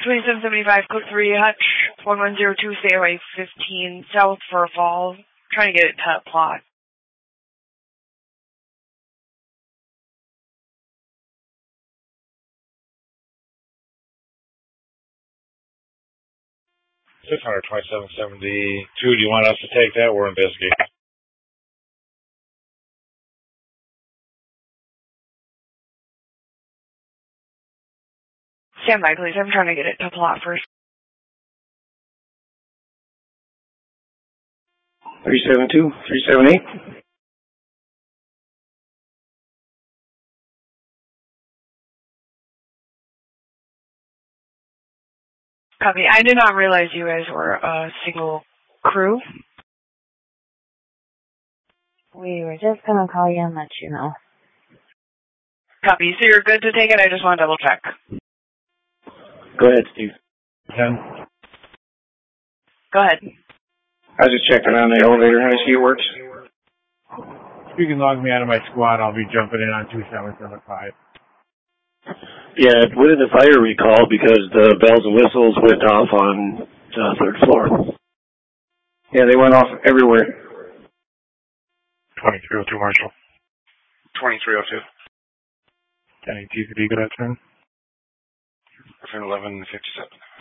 2775, code 3, Hutch, 1102, stay away 15, south for a fall. Trying to get it to plot. 627.72. Do you want us to take that? We're investigating. Stand by, please. I'm trying to get it to plot first. 372, 378. Copy. I did not realize you guys were a single crew. We were just going to call you and let you know. Copy. So you're good to take it? I just want to double check. Go ahead, Steve. 10. Go ahead. I was just checking on the elevator. How do you see it works? If you can log me out of my squad, I'll be jumping in on 2775. Yeah, it went in the fire recall because the bells and whistles went off on the third floor. Yeah, they went off everywhere. 2302, Marshall. 2302. Any TCD, good afternoon. Griffin 1157.